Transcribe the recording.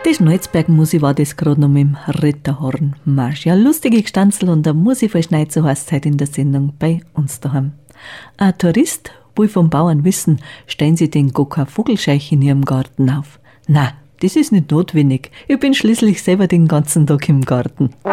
bei Schnalzberg-Musi war das gerade noch mit dem Ritterhornmarsch. Ja, lustige Gestanzel und der Musi-Verschneit, so heißt es heute in der Sendung bei uns daheim. Ein Tourist will vom Bauern wissen, stellen sie den Gokka Vogelscheich in ihrem Garten auf? Na, das ist nicht notwendig. Ich bin schließlich selber den ganzen Tag im Garten.